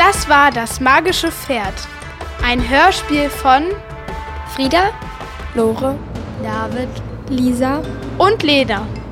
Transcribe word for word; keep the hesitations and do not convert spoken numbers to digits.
Das war Das magische Pferd. Ein Hörspiel von Frieda, Lore, David, Lisa und Lena.